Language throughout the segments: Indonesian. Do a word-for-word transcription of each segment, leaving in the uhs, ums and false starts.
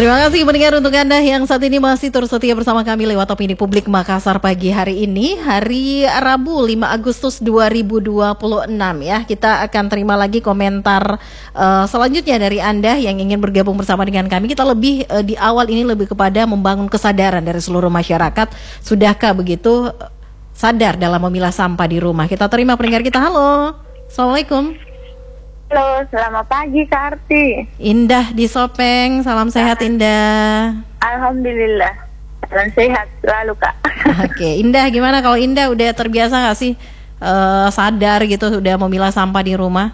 Terima kasih mendengar untuk Anda yang saat ini masih terus setia bersama kami lewat Opini Publik Makassar pagi hari ini, hari Rabu lima Agustus dua ribu dua puluh enam ya. Kita akan terima lagi komentar uh, selanjutnya dari Anda yang ingin bergabung bersama dengan kami. Kita lebih uh, di awal ini lebih kepada membangun kesadaran dari seluruh masyarakat. Sudahkah begitu uh, sadar dalam memilah sampah di rumah? Kita terima pendengar kita. Halo, Assalamualaikum. Halo, selamat pagi Kak Arti. Indah di Sopeng, salam sehat Indah. Alhamdulillah, salam sehat selalu Kak. Oke, Indah gimana kalau Indah udah terbiasa nggak sih uh, sadar gitu sudah memilah sampah di rumah?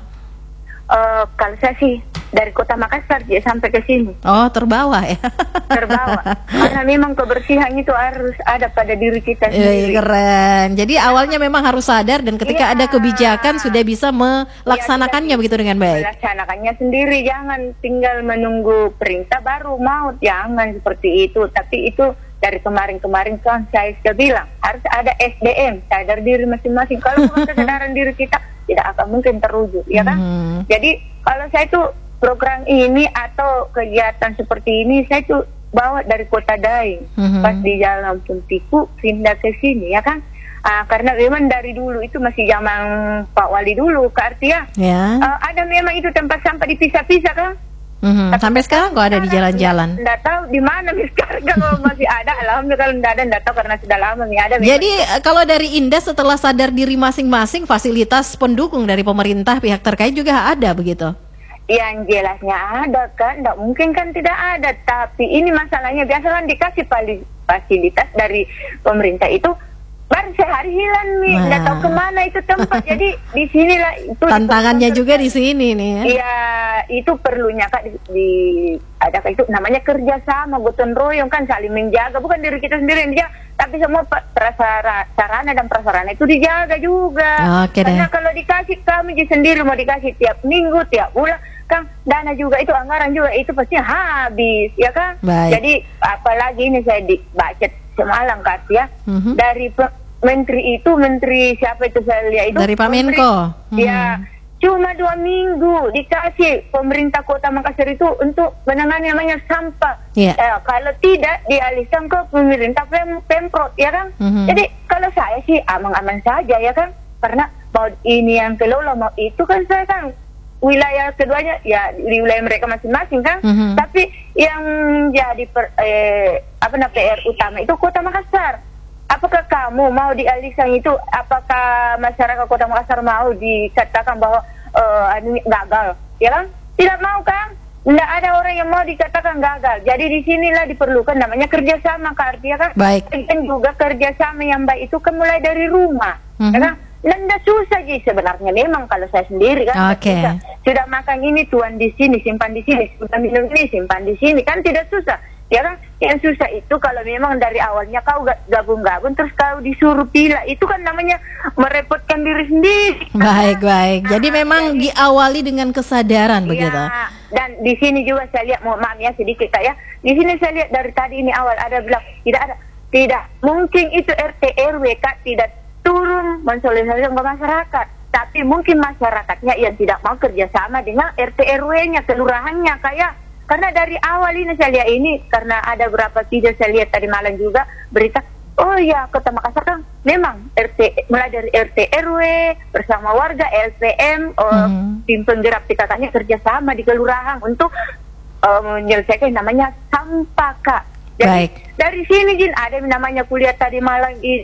Uh, kalau saya sih dari kota Makassar ya sampai ke sini. Oh, terbawa ya? Terbawa, karena memang kebersihan itu harus ada pada diri kita sendiri. Eh, keren. Jadi awalnya memang harus sadar dan ketika ya, ada kebijakan sudah bisa melaksanakannya ya, begitu dengan baik. Melaksanakannya sendiri, jangan tinggal menunggu perintah baru mau, jangan seperti itu. Tapi itu dari kemarin-kemarin kan saya sudah bilang harus ada S D M, sadar diri masing-masing. Kalau bukan kesadaran diri kita tidak akan mungkin terwujud, ya kan? Hmm. Jadi kalau saya tuh program ini atau kegiatan seperti ini saya tuh bawa dari Kota Daeng, hmm. pas di Jalan Puntiku pindah ke sini, ya kan? Ah, karena memang dari dulu itu masih zaman Pak Wali dulu, Kak Artia. Ya. Uh, ada memang itu tempat sampah dipisah-pisah kan? Mm-hmm. Sampai sekarang kok ada di jalan-jalan. Tidak tahu di mana sekarang kalau masih ada. Alhamdulillah kalau tidak ada tidak tahu karena sudah lama nih ada. Jadi memang. Kalau dari Indah setelah sadar diri masing-masing, fasilitas pendukung dari pemerintah pihak terkait juga ada begitu? Yang jelasnya ada kan, tidak mungkin kan tidak ada. Tapi ini masalahnya biasa kan dikasih fasilitas dari pemerintah itu baru sehari hilang nih, nggak tahu kemana itu tempat. Jadi di sinilah itu tantangannya juga di sini nih. Ya, ya itu perlunya Kak di, di ada itu namanya kerjasama, gotong royong kan, saling menjaga, bukan diri kita sendiri yang dijaga, tapi semua prasarana, sarana dan prasarana itu dijaga juga. Oke, karena deh. Kalau dikasih kami sendiri mau dikasih tiap minggu, tiap bulan, kan dana juga itu anggaran juga itu pasti habis, ya kan? Baik. Jadi apalagi ini saya dibaca semalam Kak ya, mm-hmm. dari menteri itu, menteri siapa itu saya lihat itu dari Pak Menko, mm-hmm. ya cuma dua minggu dikasih pemerintah Kota Makassar itu untuk menangani namanya sampah. Yeah. Eh, kalau tidak dialihkan ke pemerintah pem- pemprov, ya kan? Mm-hmm. Jadi kalau saya sih aman-aman saja, ya kan? Karena mau ini yang kelola mau itu kan saya kan wilayah keduanya ya di wilayah mereka masing-masing kan, mm-hmm. tapi yang jadi per, eh, apa namanya P R utama itu Kota Makassar. Apakah kamu mau dialihkan itu? Apakah masyarakat Kota Makassar mau dikatakan bahwa uh, ini gagal? Ya kan? Tidak mau kan? Tidak ada orang yang mau dikatakan gagal. Jadi di sinilah diperlukan namanya kerjasama Kak Artia kan? Baik. Dan juga kerjasama yang baik itu kan mulai dari rumah, mm-hmm. ya kan? Nanda susah sih sebenarnya memang kalau saya sendiri kan. Okay. Sudah, sudah makan ini tuan di sini, simpan di sini, simpan minum ini, simpan di sini, kan tidak susah. Ya kan? Yang susah itu kalau memang dari awalnya kau gabung-gabung terus kau disuruh pilih, itu kan namanya merepotkan diri sendiri. Baik, baik. Jadi nah, memang jadi, diawali dengan kesadaran ya, begitu. Dan di sini juga saya lihat, mohon maaf ya sedikit Kak ya. Di sini saya lihat dari tadi ini awal ada bilang tidak ada. Tidak, mungkin itu R T R W Kak tidak turun mensosialisasikan ke masyarakat, tapi mungkin masyarakatnya yang tidak mau kerjasama dengan R T R W-nya, kelurahannya kayak. Karena dari awal ini saya lihat ini, karena ada beberapa video saya lihat tadi malam juga berita, oh ya Kota Makassar kan memang R T mulai dari R T R W bersama warga L P M, oh, hmm. tim penggerak katanya kerjasama di kelurahan untuk uh, menyelesaikan namanya sampah Kak. Jadi baik. Dari sini Jin ada namanya kuliah tadi malam ini.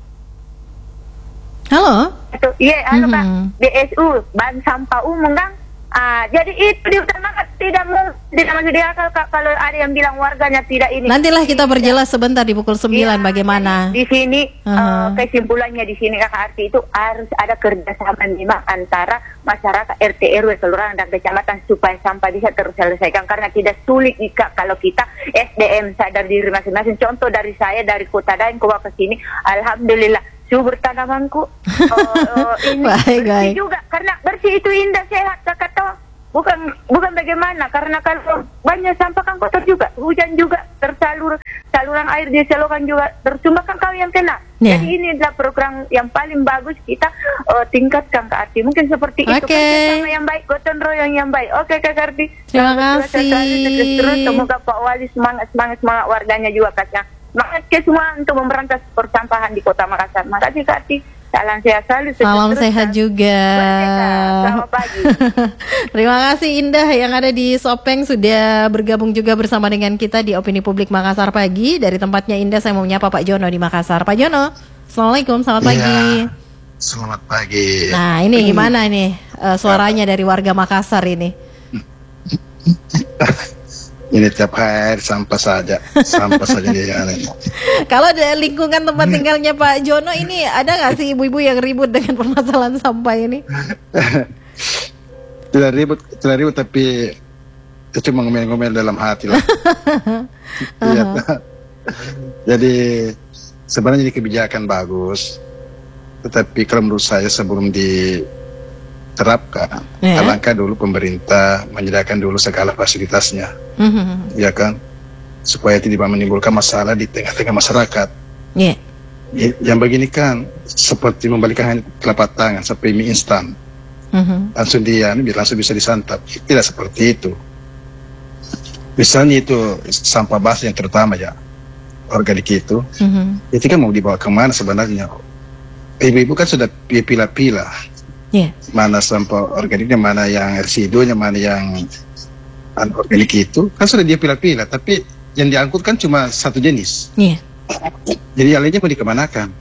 Halo? Iya, halo Kak. B S U, bahan sampah umum kan? Ah, jadi itu diutamakan, tidak mau tidak masuk di akal Kak kalau ada yang bilang warganya tidak ini. Nantilah kita berjelas sebentar di pukul sembilan ya, bagaimana. Di sini uh-huh. uh, kesimpulannya di sini Kak Arti itu harus ada kerjasama memang antara masyarakat R T R W kelurahan dan kecamatan supaya sampah bisa terselesaikan, karena tidak sulit jika kalau kita S D M sadar diri masing-masing. Contoh dari saya dari Kota Daeng ke sini, alhamdulillah subur tanamanku. uh, ini baik, bersih baik. juga karena bersih itu indah, sehat Kakak tahu. Bukan bukan bagaimana, karena kalau banyak sampah kan kotor juga, hujan juga tersalur saluran air di selokan juga tersumbat kan kau yang kena. Yeah. Jadi ini adalah program yang paling bagus kita uh, tingkatkan Kak Arti. Mungkin seperti okay. itu kan sama yang baik, gotong royong yang baik. Oke okay, Kak Arti. Terima kasih. Terus semoga Pak Wali semangat semangat semangat warganya juga Kak. Semangat ke semua untuk memberantas persampahan di Kota Makassar. Makasih Kak Arti. Salam sehat selalu. Salam sehat juga. Selamat pagi. Terima kasih Indah yang ada di Sopeng sudah bergabung juga bersama dengan kita di Opini Publik Makassar Pagi. Dari tempatnya Indah saya mau menyapa Pak Jono di Makassar. Pak Jono, Assalamualaikum, selamat pagi. Ya, selamat pagi. Nah ini gimana nih uh, suaranya dari warga Makassar ini? Ini tiap hari sampah saja, sampah saja dia aneh. Kalau di lingkungan tempat tinggalnya Pak Jono ini ada nggak sih ibu-ibu yang ribut dengan permasalahan sampah ini? Tidak ribut, tidak ribut tapi itu cuma ngomel-ngomel dalam hati lah. Iya. Jadi sebenarnya ini kebijakan bagus, tetapi kalau menurut saya sebelum di terapkan, yeah. alangkah dulu pemerintah menyediakan dulu segala fasilitasnya, mm-hmm. ya kan, supaya tidak menimbulkan masalah di tengah-tengah masyarakat. Yeah. Yang begini kan seperti membalikan telapak tangan sampai mie instan, mm-hmm. langsung dia langsung bisa disantap. Tidak seperti itu. Misalnya itu sampah basah yang terutama ya organik itu, mm-hmm. itu kan mau dibawa kemana sebenarnya? Ibu-ibu kan sudah pilah-pilah. Yeah. Mana sampah organiknya, mana yang residunya, mana yang anorganik itu kan sudah dia pilah-pilah, tapi yang diangkut kan cuma satu jenis. Yeah. Jadi yang lainnya mau dikemanakan?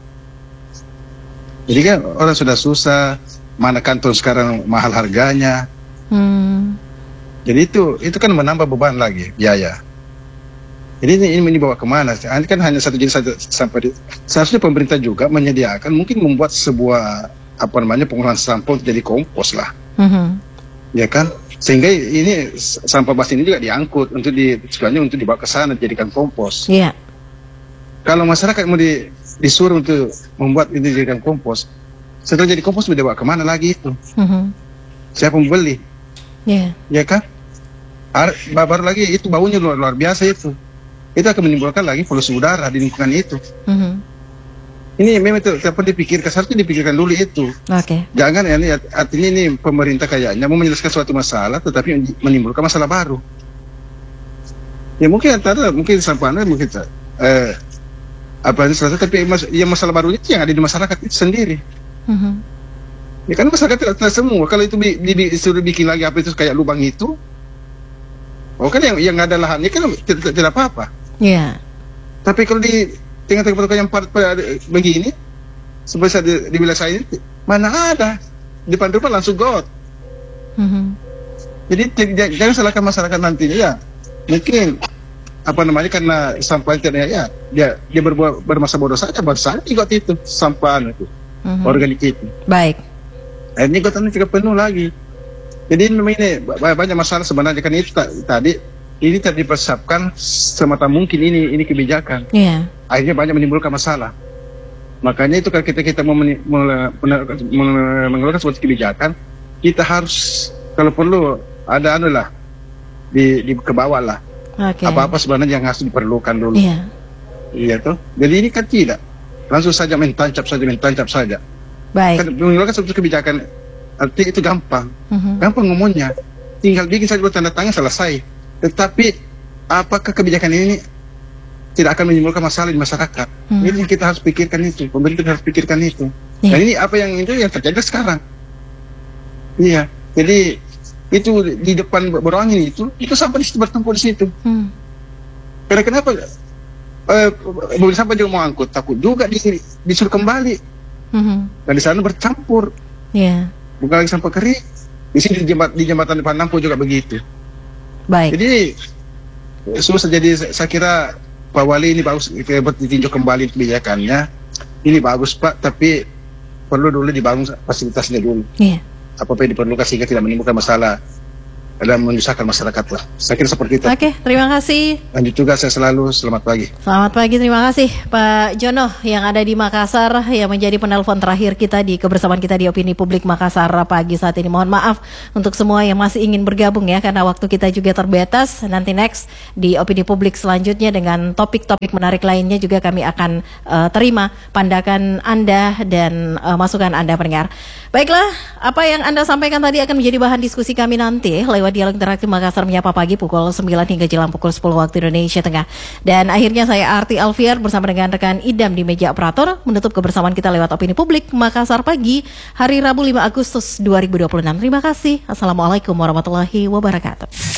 Jadi kan orang sudah susah, mana kantong sekarang mahal harganya. Hmm. Jadi itu itu kan menambah beban lagi biaya. Jadi ini, ini dibawa kemana? Ini kan hanya satu jenis saja sampah. Seharusnya pemerintah juga menyediakan, mungkin membuat sebuah apa namanya pengolahan sampah jadi kompos lah, mm-hmm. ya kan, sehingga ini sampah basah ini juga diangkut untuk di sebenarnya untuk dibawa ke sana dijadikan kompos. Yeah. Kalau masyarakat mau di, disuruh untuk membuat ini dijadikan kompos, setelah jadi kompos mau dibawa kemana lagi itu? Mm-hmm. Siapa yang membeli? Yeah. Ya kan, baru lagi itu baunya luar, luar biasa itu, itu akan menimbulkan lagi polusi udara di lingkungan itu. Mm-hmm. Ini memang itu dapat dipikirkan, seharusnya dipikirkan dulu itu. Oke. Okay. Jangan ya, ini artinya ini pemerintah kayaknya mau menyelesaikan suatu masalah, tetapi menimbulkan masalah baru. Ya mungkin antara mungkin sampahnya mungkin eh, apa ini selesai, tapi mas, ya masalah barunya yang ada di masyarakat itu sendiri. Mm-hmm. Ya kan masyarakat tidak, tidak semua. Kalau itu di, di, disuruh bikin lagi apa itu kayak lubang itu, oh kan yang yang ada lahannya kan tidak, tidak apa-apa. Iya. Yeah. Tapi kalau di tengah-tengah pertukaran yang part, part, begini sebesar di, di wilayah saya ini mana ada di depan rumah langsung got. Mm-hmm. Jadi jangan salahkan masyarakat nantinya ya, mungkin apa namanya karena sampah internet ya dia dia berbuat bermasa bodoh saja barusan got itu sampah itu, mm-hmm. organik itu. Baik. Akhirnya gotannya juga penuh lagi. Jadi memang ini banyak masalah sebenarnya kan itu tadi ini tidak dipersiapkan semata mungkin ini ini kebijakan. Iya. Yeah. Akhirnya banyak menimbulkan masalah. Makanya itu kalau kita kita mau mengeluarkan suatu kebijakan, kita harus kalau perlu ada anu lah di, di ke bawah lah. Okay. Apa-apa sebenarnya yang harus diperlukan dulu. Iya. Iya tuh. Jadi ini kan tidak langsung saja mentancap saja mentancap saja. Baik. Kan mengeluarkan suatu kebijakan arti itu gampang, uh-huh. gampang ngomongnya. Tinggal bikin saja tanda tangan selesai. Tetapi apakah kebijakan ini tidak akan menimbulkan masalah di masyarakat? Hmm. Ini kita harus pikirkan itu, pemerintah harus pikirkan itu. Yeah. Dan ini apa yang itu yang terjadi sekarang. Iya, jadi itu di depan berangin itu, itu sampah di situ bertumpuk di situ. Hmm. Karena kenapa? Uh, mobil sampah juga mau angkut, takut juga di, disuruh kembali. Hmm. Dan di sana bercampur. Yeah. Bukan lagi sampah kering. Di sini di, jembat, di jembatan depan Nampo juga begitu. Baik. Jadi susah. Jadi saya kira Pak Wali ini bagus, ditinjau kembali kebijakannya. Ini bagus Pak, tapi perlu dulu dibangun fasilitasnya dulu. Iya. Apa yang diperlukan sehingga tidak menimbulkan masalah dan menyusahkan masyarakat lah. Saya kira seperti itu. Oke, terima kasih. Lanjut juga saya selalu, selamat pagi. Selamat pagi, terima kasih Pak Jono yang ada di Makassar, yang menjadi penelpon terakhir kita di kebersamaan kita di Opini Publik Makassar pagi saat ini. Mohon maaf untuk semua yang masih ingin bergabung ya, karena waktu kita juga terbatas. Nanti next di Opini Publik selanjutnya dengan topik-topik menarik lainnya juga kami akan uh, terima pandangan Anda dan uh, masukan Anda pendengar. Baiklah, apa yang Anda sampaikan tadi akan menjadi bahan diskusi kami nanti lewat dialog interaktif Makassar Menyapa Pagi pukul sembilan hingga jelang pukul sepuluh waktu Indonesia Tengah. Dan akhirnya saya Arti Alfiar bersama dengan rekan Idam di meja operator menutup kebersamaan kita lewat Opini Publik Makassar Pagi hari Rabu lima Agustus dua ribu dua puluh enam. Terima kasih. Assalamualaikum warahmatullahi wabarakatuh.